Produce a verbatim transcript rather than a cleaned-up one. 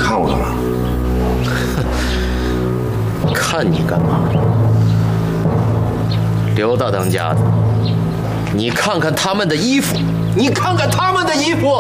看我干嘛？ 看你干嘛？刘大当家的，你看看他们的衣服，你看看他们的衣服。